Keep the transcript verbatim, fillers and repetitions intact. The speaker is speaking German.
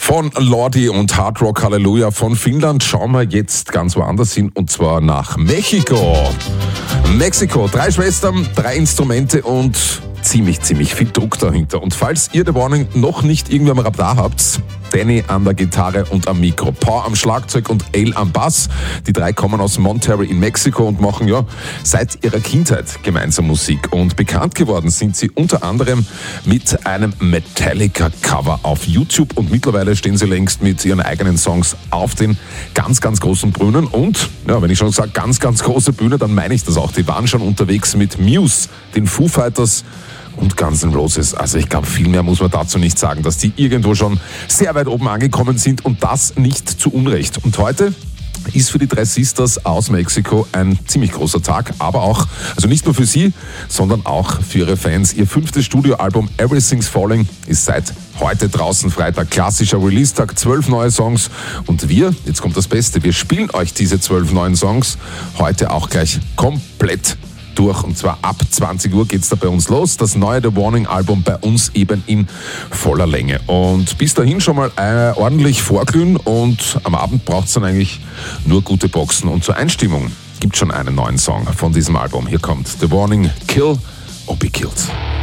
Von Lordi und Hard Rock Hallelujah von Finnland schauen wir jetzt ganz woanders hin, und zwar nach Mexiko. Mexiko, drei Schwestern, drei Instrumente und ziemlich, ziemlich viel Druck dahinter. Und falls ihr The Warning noch nicht irgendwie am Radar habt, Danny an der Gitarre und am Mikro, Paul am Schlagzeug und Ale am Bass. Die drei kommen aus Monterrey in Mexiko und machen ja seit ihrer Kindheit gemeinsam Musik. Und bekannt geworden sind sie unter anderem mit einem Metallica-Cover auf YouTube. Und mittlerweile stehen sie längst mit ihren eigenen Songs auf den ganz, ganz großen Bühnen. Und ja, wenn ich schon sage, ganz, ganz große Bühne, dann meine ich das auch. Die waren schon unterwegs mit Muse, den Foo Fighters und Guns N' Roses. Also ich glaube, viel mehr muss man dazu nicht sagen, dass die irgendwo schon sehr weit oben angekommen sind, und das nicht zu Unrecht. Und heute ist für die drei Sisters aus Mexiko ein ziemlich großer Tag, aber auch, also nicht nur für sie, sondern auch für ihre Fans. Ihr fünftes Studioalbum Everything's Falling ist seit heute draußen, Freitag, klassischer Release-Tag, zwölf neue Songs, und wir, jetzt kommt das Beste, wir spielen euch diese zwölf neuen Songs heute auch gleich komplett durch, und zwar ab zwanzig Uhr geht's da bei uns los. Das neue The Warning Album bei uns eben in voller Länge. Und bis dahin schon mal äh, ordentlich vorglühen, und am Abend braucht's dann eigentlich nur gute Boxen. Und zur Einstimmung gibt's schon einen neuen Song von diesem Album. Hier kommt The Warning, Kill or Be Killed.